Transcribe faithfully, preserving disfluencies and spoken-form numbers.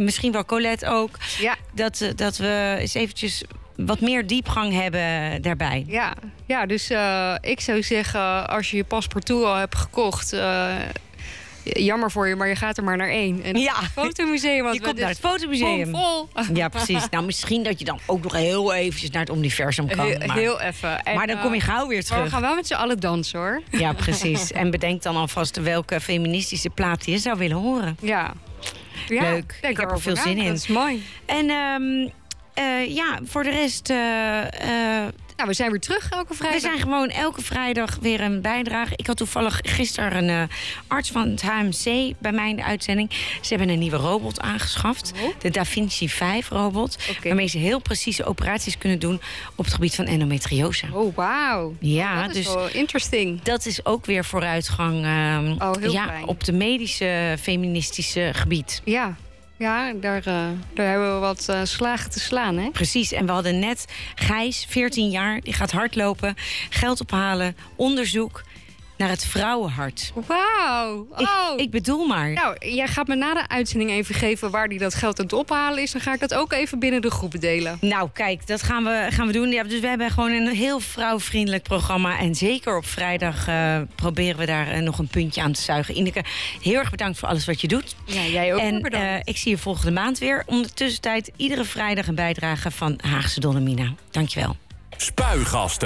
misschien wel Colette ook. Ja. Dat, uh, dat we eens eventjes wat meer diepgang hebben daarbij. Ja, ja dus uh, ik zou zeggen, als je je paspartout al hebt gekocht... Uh, jammer voor je, maar je gaat er maar naar één. En ja. Het fotomuseum. Je komt naar het fotomuseum. Vol. Ja, precies. Nou, misschien dat je dan ook nog heel eventjes naar het universum kan. Heel, maar, heel even. En, maar dan kom je gauw weer terug. Maar we gaan wel met z'n allen dansen, hoor. Ja, precies. En bedenk dan alvast welke feministische plaat je zou willen horen. Ja. ja Leuk. Ik heb er veel zin in. Dat is mooi. En um, uh, ja, voor de rest... Uh, uh, Nou, we zijn weer terug elke vrijdag. We zijn gewoon elke vrijdag weer een bijdrage. Ik had toevallig gisteren een uh, arts van het H M C bij mij in de uitzending. Ze hebben een nieuwe robot aangeschaft. Oh. De Da Vinci vijf robot. Okay. Waarmee ze heel precieze operaties kunnen doen op het gebied van endometriose. Oh, wauw. Ja, dat is dus wel interesting. Dat is ook weer vooruitgang uh, oh, heel ja, fijn. op de medische, feministische gebied. Ja. Ja, daar, uh, daar hebben we wat uh, slagen te slaan, hè? Precies, en we hadden net Gijs, veertien jaar, die gaat hardlopen, geld ophalen, onderzoek naar het vrouwenhart. Wauw! Oh. Ik, ik bedoel maar. Nou, jij gaat me na de uitzending even geven waar die dat geld aan het ophalen is. Dan ga ik dat ook even binnen de groep delen. Nou, kijk, dat gaan we, gaan we doen. Ja, dus we hebben gewoon een heel vrouwvriendelijk programma. En zeker op vrijdag uh, proberen we daar uh, nog een puntje aan te zuigen. Ineke, heel erg bedankt voor alles wat je doet. Ja, jij ook. En bedankt. Uh, ik zie je volgende maand weer. Ondertussen iedere vrijdag een bijdrage van Haagse Dolomina. Dankjewel. Spuigasten.